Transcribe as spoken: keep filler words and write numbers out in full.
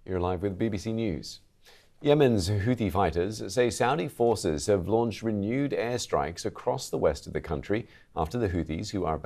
You're live with B B C News. Yemen's Houthi fighters say Saudi forces have launched renewed airstrikes across the west of the country after the Houthis, who are